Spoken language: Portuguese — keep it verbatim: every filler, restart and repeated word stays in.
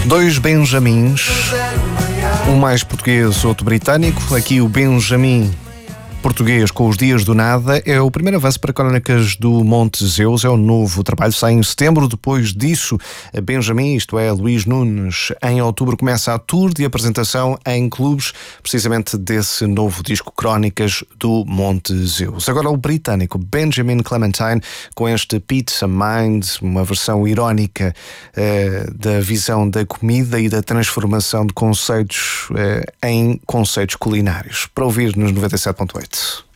Dois Benjamins, um mais português, outro britânico. Aqui o Benjamin português com os Dias do Nada é o primeiro avanço para Crónicas do Monte Zeus. É o novo trabalho, sai em setembro. Depois disso, Benjamin, isto é, Luís Nunes, em outubro começa a tour de apresentação em clubes, precisamente desse novo disco Crónicas do Monte Zeus. Agora o britânico Benjamin Clementine com este Pizza Mind, uma versão irónica eh, da visão da comida e da transformação de conceitos eh, em conceitos culinários. Para ouvir nos noventa e sete ponto oito.